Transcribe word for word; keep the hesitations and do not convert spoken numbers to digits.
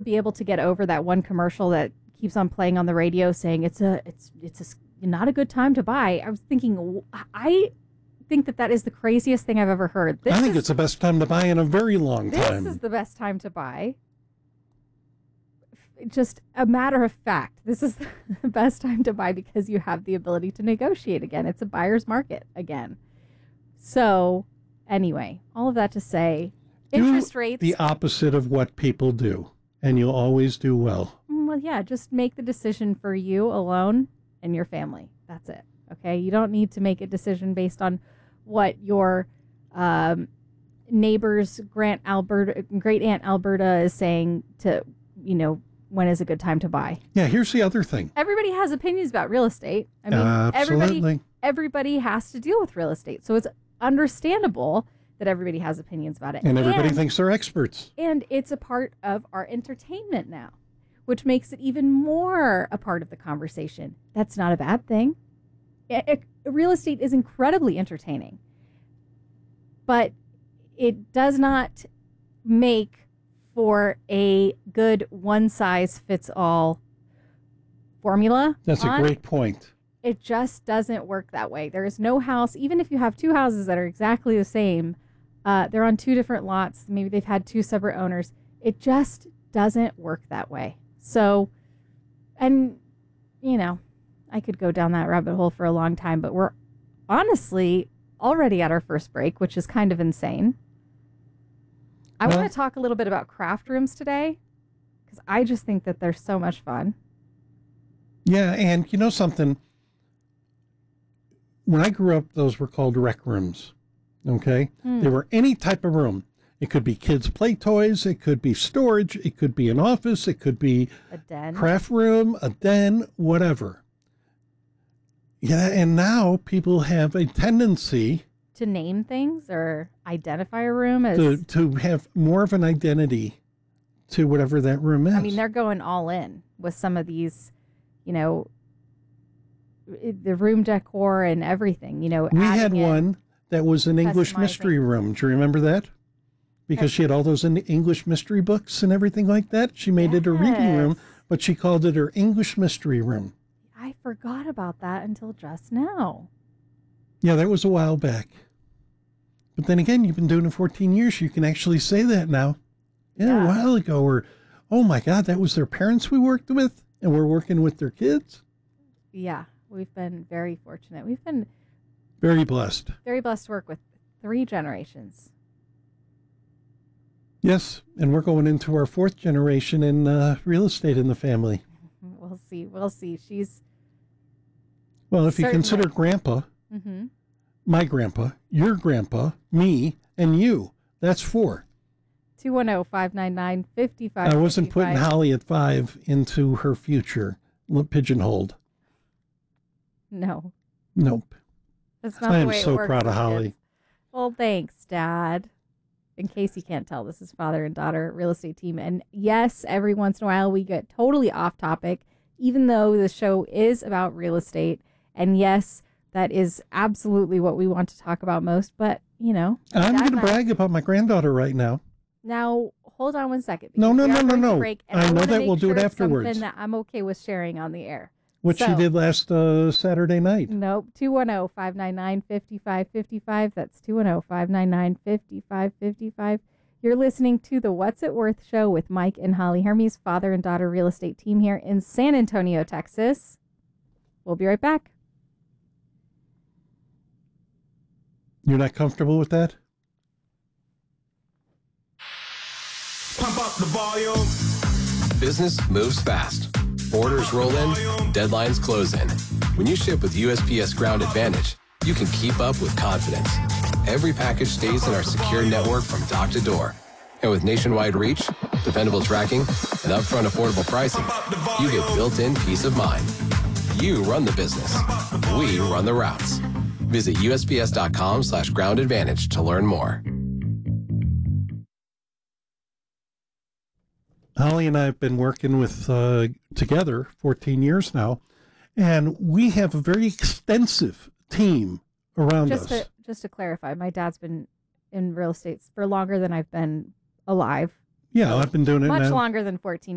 be able to get over that one commercial that keeps on playing on the radio saying it's a it's it's a, not a good time to buy. I was thinking, I think that that is the craziest thing I've ever heard. This I think is, it's the best time to buy in a very long this time. This is the best time to buy. Just a matter of fact, this is the best time to buy because you have the ability to negotiate again. It's a buyer's market again. So anyway, all of that to say, do interest rates. The opposite of what people do, and you'll always do well. Well, yeah, just make the decision for you alone and your family. That's it. Okay. You don't need to make a decision based on what your um, neighbor's Grant Alberta, great aunt Alberta is saying to, you know, when is a good time to buy. Yeah, here's the other thing. Everybody has opinions about real estate. I mean, uh, everybody everybody has to deal with real estate. So it's understandable that everybody has opinions about it. And everybody and, thinks they're experts. And it's a part of our entertainment now, which makes it even more a part of the conversation. That's not a bad thing. It, it, real estate is incredibly entertaining, but it does not make for a good one-size-fits-all formula. That's on. a great point. It just doesn't work that way. There is no house, even if you have two houses that are exactly the same, uh, they're on two different lots, maybe they've had two separate owners. It just doesn't work that way. So, and, you know, I could go down that rabbit hole for a long time, but we're honestly already at our first break, which is kind of insane. I well, want to talk a little bit about craft rooms today because I just think that they're so much fun. Yeah, and you know something? When I grew up, those were called rec rooms, okay? Hmm. They were any type of room. It could be kids' play toys. It could be storage. It could be an office. It could be a den, craft room, a den, whatever. Yeah, and now people have a tendency to name things or identify a room as to, to have more of an identity to whatever that room is. I mean, they're going all in with some of these, you know, the room decor and everything, you know. We had one that was an English mystery room. Do you remember that? Because she had all those English mystery books and everything like that. She made yes. it a reading room, but she called it her English mystery room. I forgot about that until just now. Yeah, that was a while back. But then again, you've been doing it fourteen years. You can actually say that now. Yeah, yeah. A while ago, or, oh my God, that was their parents we worked with, and we're working with their kids. Yeah, we've been very fortunate. We've been very blessed. Very blessed to work with three generations. Yes, and we're going into our fourth generation in uh, real estate in the family. We'll see. We'll see. She's well, if certainly. you consider Grandpa, mm-hmm. my grandpa, your grandpa, me, and you, that's four. two one zero, five nine nine, five five. I wasn't putting Holly at five into her future pigeonholed. No. Nope. That's not I the am way so it works proud of Holly. Kids. Well, thanks, Dad. In case you can't tell, this is father and daughter real estate team. And yes, every once in a while we get totally off topic, even though the show is about real estate. And yes, that is absolutely what we want to talk about most. But, you know. I'm going to brag about my granddaughter right now. Now, hold on one second. No, no, no, no, no. Break, I know that we'll do sure it afterwards. Something that I'm okay with sharing on the air. What so, she did last uh, Saturday night. Nope. two one zero, five nine nine, five five five five. That's two one zero, five nine nine, five five five five. You're listening to the What's It Worth show with Mike and Holly Hermes, father and daughter real estate team here in San Antonio, Texas. We'll be right back. You're not comfortable with that? Pump up the volume. Business moves fast. Orders roll in, deadlines close in. When you ship with U S P S Ground Advantage, you can keep up with confidence. Every package stays in our secure network from dock to door. And with nationwide reach, dependable tracking, and upfront affordable pricing, you get built-in peace of mind. You run the business. We run the routes. Visit U S P S dot com slash ground advantage to learn more. Holly and I have been working with uh, together fourteen years now, and we have a very extensive team around just us. To, just to clarify, my dad's been in real estate for longer than I've been alive. Yeah, I've been doing it much now. longer than fourteen